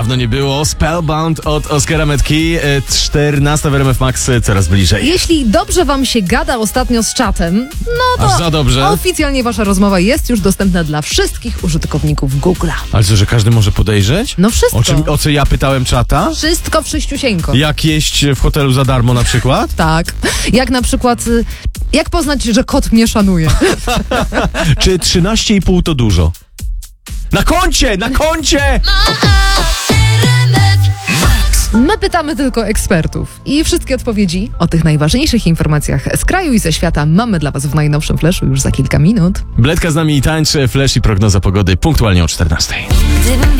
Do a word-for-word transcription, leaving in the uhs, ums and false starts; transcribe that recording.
dawno nie było. Spellbound od Oskara Metki. czternasta w R M F Max coraz bliżej. Jeśli dobrze wam się gada ostatnio z czatem, no to Aż za dobrze. oficjalnie wasza rozmowa jest już dostępna dla wszystkich użytkowników Google'a. Ale co, że każdy może podejrzeć? No wszystko. O, czym, o co ja pytałem czata? Wszystko wszyściusieńko. Jak jeść w hotelu za darmo na przykład? Tak. Jak na przykład, y, jak poznać, że kot mnie szanuje? Czy trzynaście i pół to dużo? Na koncie! Na koncie! My pytamy tylko ekspertów. I wszystkie odpowiedzi o tych najważniejszych informacjach z kraju i ze świata mamy dla was w najnowszym Flashu już za kilka minut. Bledka z nami i tańczy, Flash i prognoza pogody punktualnie o czternastej.